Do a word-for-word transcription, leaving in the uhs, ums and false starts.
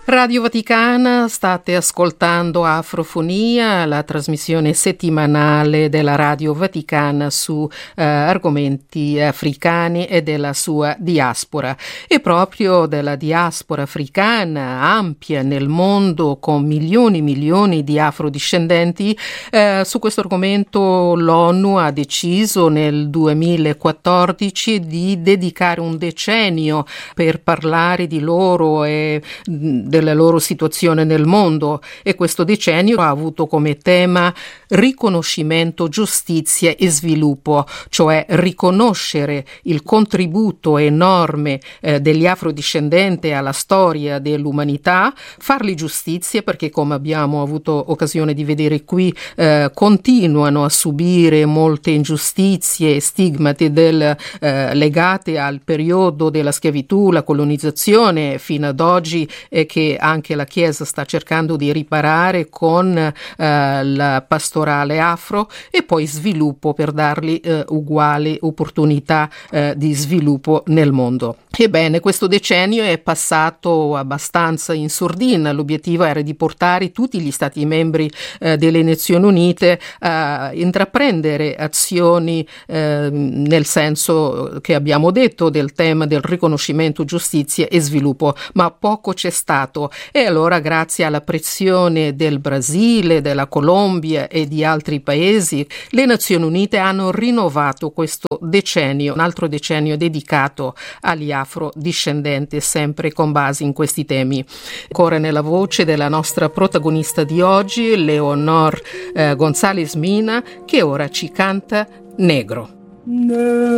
Radio Vaticana, state ascoltando Afrofonia, la trasmissione settimanale della Radio Vaticana su eh, argomenti africani e della sua diaspora. E proprio della diaspora africana ampia nel mondo, con milioni e milioni di afrodiscendenti, eh, su questo argomento l'ONU ha deciso nel duemilaquattordici di dedicare un decennio per parlare di loro e della loro situazione nel mondo, e questo decennio ha avuto come tema riconoscimento, giustizia e sviluppo, cioè riconoscere il contributo enorme eh, degli afrodiscendenti alla storia dell'umanità, farli giustizia perché, come abbiamo avuto occasione di vedere qui, eh, continuano a subire molte ingiustizie e stigmati del, eh, legate al periodo della schiavitù, la colonizzazione fino ad oggi, e che anche la Chiesa sta cercando di riparare con eh, la pastorale afro, e poi sviluppo per dargli eh, uguali opportunità eh, di sviluppo nel mondo. Ebbene, questo decennio è passato abbastanza in sordina. L'obiettivo era di portare tutti gli Stati membri eh, delle Nazioni Unite a intraprendere azioni eh, nel senso che abbiamo detto del tema del riconoscimento, giustizia e sviluppo, ma poco c'è stato. E allora, grazie alla pressione del Brasile, della Colombia e di altri paesi, le Nazioni Unite hanno rinnovato questo decennio, un altro decennio dedicato agli afrodiscendenti, sempre con base in questi temi. Ancora nella voce della nostra protagonista di oggi, Leonor eh, González Mina, che ora ci canta Negro.